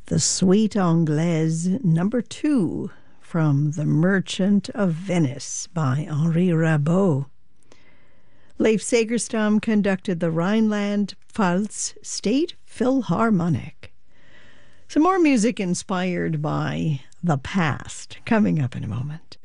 The Suite Anglaise number 2 from The Merchant of Venice by Henri Rabault. Leif Segerstam conducted the Rhineland-Pfalz State Philharmonic. Some more music inspired by the past coming up in a moment.